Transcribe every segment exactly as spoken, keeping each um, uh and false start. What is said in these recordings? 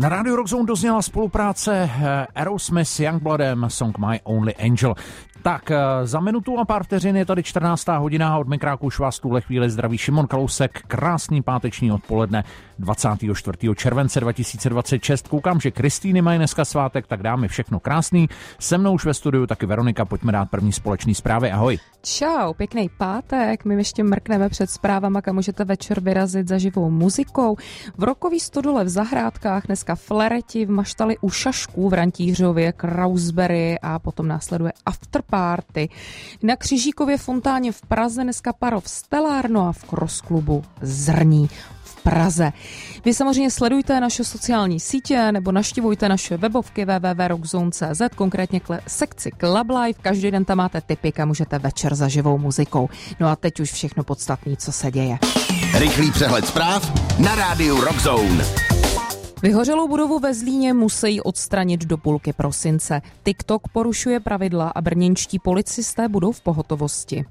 Na rádiu Rockzone dozněla spolupráce Aerosmith s Youngbloodem, song My Only Angel. Tak, za minutu a pár vteřin je tady čtrnáctá hodina, od mikráku už vás tuhle chvíli zdraví Šimon Kalousek. Krásný páteční odpoledne dvacátého čtvrtého července dva tisíce dvacet šest. Koukám, že Kristýny mají dneska svátek, tak dáme všechno krásný. Se mnou už ve studiu taky Veronika, pojďme dát první společný zprávy. Ahoj. Čau, pěkný pátek. My ještě mrkneme před zprávama, kam můžete večer vyrazit za živou muzikou. V Rockový stodole v Zahrádkách dneska Flereti, v Maštali u Šašků, v Rantířově Krausberry a potom následuje afterparty. Na Křižíkově fontáně v Praze dneska Parov Stelárno a v Cross klubu Zrní v Praze. Vy samozřejmě sledujte naše sociální sítě nebo navštěvujte naše webovky w w w tečka rockzone tečka c z, konkrétně kle- sekci Club Live. Každý den tam máte tipy, kam můžete večer za živou muzikou. No a teď už všechno podstatné, co se děje. Rychlý přehled zpráv na rádiu Rockzone. Vyhořelou budovu ve Zlíně musí odstranit do půlky prosince. TikTok porušuje pravidla a brněnští policisté budou v pohotovosti.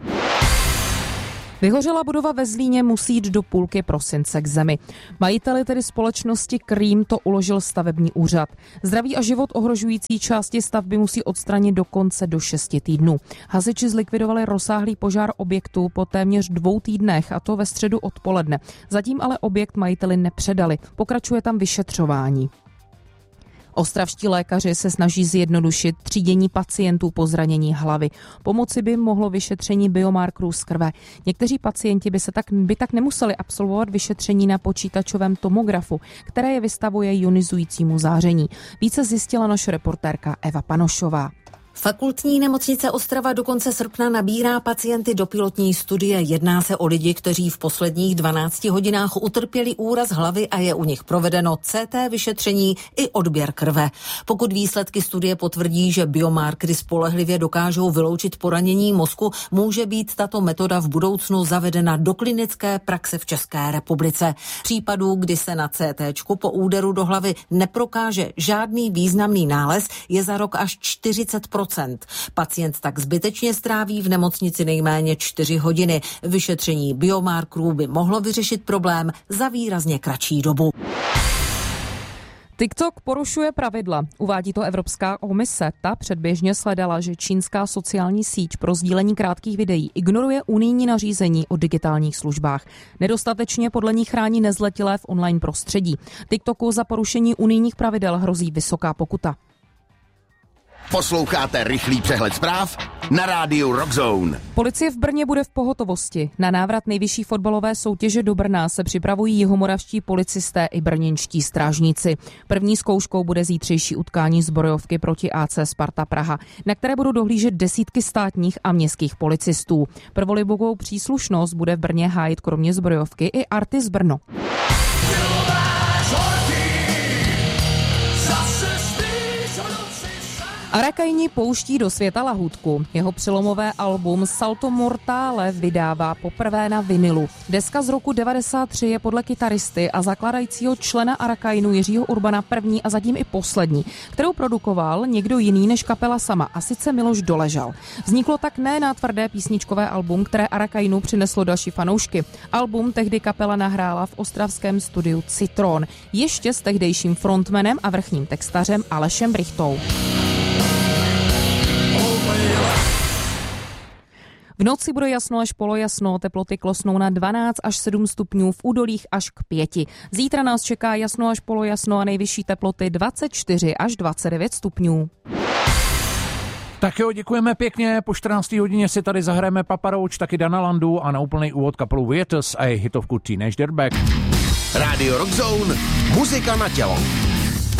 Vyhořela budova ve Zlíně musí jít do půlky prosince k zemi. Majiteli tedy společnosti Krím to uložil stavební úřad. Zdraví a život ohrožující části stavby musí odstranit do konce do šesti týdnů. Hasiči zlikvidovali rozsáhlý požár objektu po téměř dvou týdnech, a to ve středu odpoledne. Zatím ale objekt majiteli nepředali. Pokračuje tam vyšetřování. Ostravští lékaři se snaží zjednodušit třídění pacientů po zranění hlavy. Pomoci by mohlo vyšetření biomarkerů z krve. Někteří pacienti by, se tak, by tak nemuseli absolvovat vyšetření na počítačovém tomografu, které je vystavuje ionizujícímu záření. Více zjistila naše reportérka Eva Panošová. Fakultní nemocnice Ostrava do konce srpna nabírá pacienty do pilotní studie. Jedná se o lidi, kteří v posledních dvanácti hodinách utrpěli úraz hlavy a je u nich provedeno C T vyšetření i odběr krve. Pokud výsledky studie potvrdí, že biomarkery spolehlivě dokážou vyloučit poranění mozku, může být tato metoda v budoucnu zavedena do klinické praxe v České republice. Případů, kdy se na C T po úderu do hlavy neprokáže žádný významný nález, je za rok až čtyřicet procent. Pacient tak zbytečně stráví v nemocnici nejméně čtyři hodiny. Vyšetření biomarkerů by mohlo vyřešit problém za výrazně kratší dobu. TikTok porušuje pravidla, uvádí to Evropská komise. Ta předběžně sledala, že čínská sociální síť pro sdílení krátkých videí ignoruje unijní nařízení o digitálních službách. Nedostatečně podle ní chrání nezletilé v online prostředí. TikToku za porušení unijních pravidel hrozí vysoká pokuta. Posloucháte rychlý přehled zpráv na rádiu Rockzone. Policie v Brně bude v pohotovosti. Na návrat nejvyšší fotbalové soutěže do Brna se připravují jihomoravští policisté i brněnští strážníci. První zkouškou bude zítřejší utkání zbrojovky proti A C Sparta Praha, na které budou dohlížet desítky státních a městských policistů. Prvolibovou příslušnost bude v Brně hájit kromě zbrojovky i Artis Brno. Arakajni pouští do světa lahůdku. Jeho přelomové album Salto Mortale vydává poprvé na vinilu. Deska z roku devadesát tři je podle kytaristy a zakladajícího člena Arakajnu Jiřího Urbana první a zatím i poslední, kterou produkoval někdo jiný než kapela sama, a sice Miloš Doležal. Vzniklo tak ne na tvrdé písničkové album, které Arakajnu přineslo další fanoušky. Album tehdy kapela nahrála v ostravském studiu Citron, ještě s tehdejším frontmanem a vrchním textařem Alešem Brichtou. V noci bude jasno až polojasno, teploty klesnou na dvanáct až sedm stupňů, v údolích až k pěti. Zítra nás čeká jasno až polojasno a nejvyšší teploty dvacet čtyři až dvacet devět stupňů. Tak jo, děkujeme pěkně. Po čtrnácté hodině si tady zahrajeme Papa Roach, taky Dana Landu a na úplný úvod kapelu Vieters a hitovku Teenage Dirtbag. Rádio Rockzone, muzika na tělo.